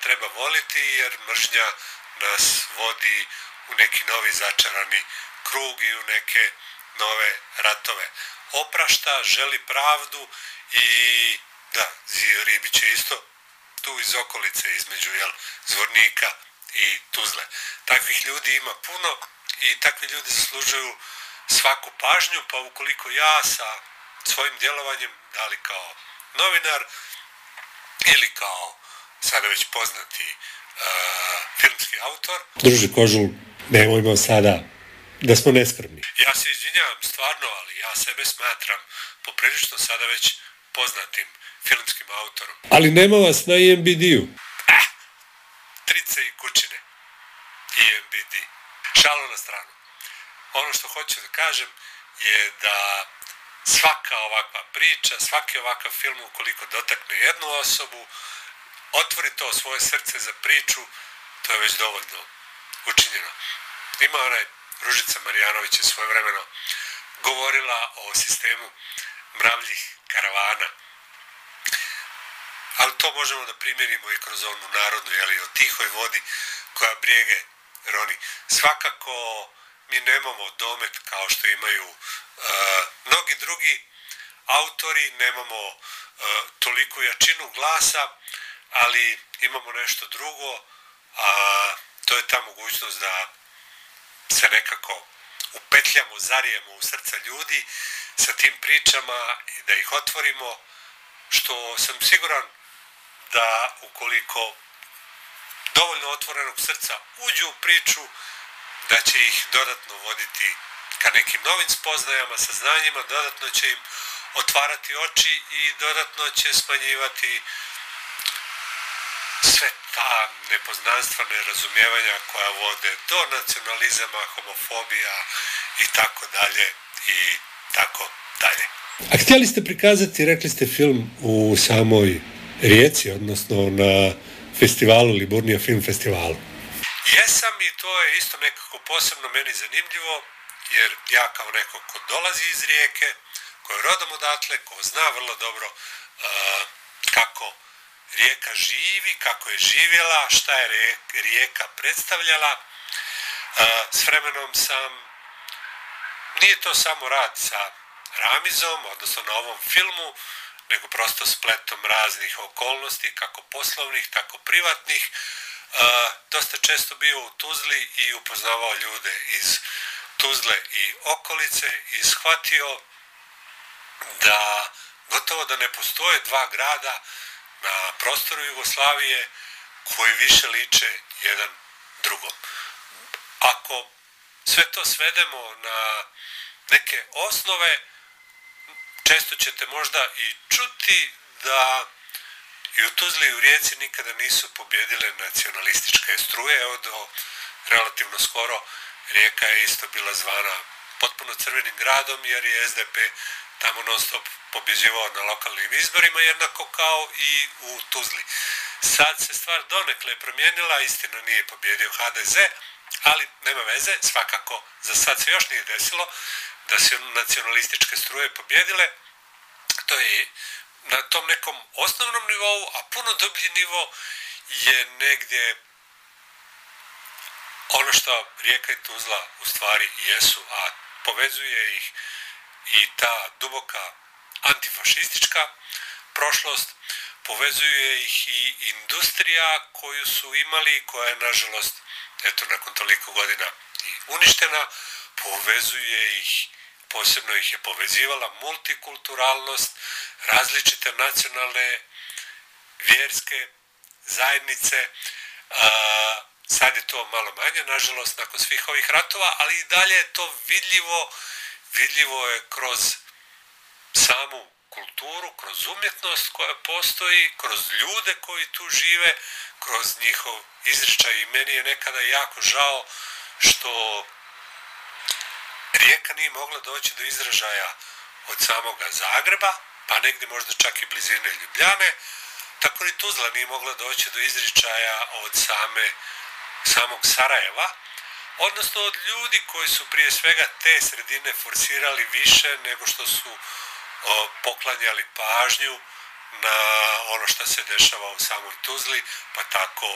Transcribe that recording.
treba voliti jer mržnja nas vodi u neki novi začarani krug i u neke nove ratove. Oprašta, želi pravdu i da, Zio Ribić je isto tu iz okolice između Zvornika i Tuzle. Takvih ljudi ima puno i takvi ljudi zaslužuju svaku pažnju, pa ukoliko ja sa svojim djelovanjem, da li kao novinar ili kao sada već poznati filmski autor. Druže Kožul, nemojmo sada da smo neskromni. Ja se izvinjavam stvarno, ali ja sebe smatram poprilično sada već poznatim filmskim autorom. Ali nema vas na IMDb-u. Trice i kućine. IMDb. Šalo na stranu. Ono što hoću da kažem je da svaka ovakva priča, svaki ovakav film ukoliko dotakne jednu osobu, otvori to svoje srce za priču, to je već dovoljno učinjeno. Ima onaj Ružica Marjanović je svojevremeno govorila o sistemu mravljih karavana. Ali to možemo da primjerimo i kroz onu narodnu, o tihoj vodi koja brijege roni. Svakako mi nemamo domet kao što imaju mnogi drugi autori, nemamo toliku jačinu glasa, ali imamo nešto drugo, a to je ta mogućnost da se nekako upetljamo, zarijemo u srca ljudi sa tim pričama i da ih otvorimo, što sam siguran da ukoliko dovoljno otvorenog srca uđu u priču, da će ih dodatno voditi ka nekim novim spoznajama, saznanjima, dodatno će im otvarati oči i dodatno će smanjivati sve ta nepoznanstva, nerazumijevanja koja vode do nacionalizama, homofobija i tako dalje i tako dalje. A htjeli ste prikazati, rekli ste, film u samoj Rijeci, odnosno na festivalu, Liburnija film festivalu. Jesam i to je isto nekako posebno meni zanimljivo, jer ja kao neko ko dolazi iz Rijeke, ko je rodom odatle, ko zna vrlo dobro kako Rijeka živi, kako je živjela, šta je Rijeka predstavljala. S vremenom nije to samo rad sa Ramizom, odnosno na ovom filmu, nego prosto spletom raznih okolnosti, kako poslovnih, tako privatnih. Dosta često bio u Tuzli i upoznavao ljude iz Tuzle i okolice i shvatio da gotovo da ne postoje dva grada na prostoru Jugoslavije koji više liče jedan drugom. Ako sve to svedemo na neke osnove, često ćete možda i čuti da i u Tuzli i u Rijeci nikada nisu pobjedile nacionalističke struje. Evo do relativno skoro Rijeka je isto bila zvana potpuno crvenim gradom jer je SDP tamo non stop pobjeđivao na lokalnim izborima, jednako kao i u Tuzli. Sad se stvar donekle promijenila, istina nije pobjedio HDZ, ali nema veze, svakako za sad se još nije desilo da se nacionalističke struje pobjedile. To je na tom nekom osnovnom nivou, a puno dublji nivo je negdje ono što Rijeka i Tuzla u stvari jesu, a povezuje ih i ta duboka antifašistička prošlost, povezuje ih i industrija koju su imali, koja je nažalost nakon toliko godina i uništena, povezuje ih, posebno ih je povezivala multikulturalnost, različite nacionalne, vjerske zajednice. Sad je to malo manje, nažalost, nakon svih ovih ratova, ali i dalje je to vidljivo je kroz samu kulturu, kroz umjetnost koja postoji, kroz ljude koji tu žive, kroz njihov izričaj. I meni je nekada jako žao što Rijeka nije mogla doći do izražaja od samoga Zagreba, pa negdje možda čak i blizine Ljubljane, tako ni Tuzla nije mogla doći do izričaja od samog Sarajeva, odnosno od ljudi koji su prije svega te sredine forsirali više nego što su poklanjali pažnju na ono što se dešava u samoj Tuzli, pa tako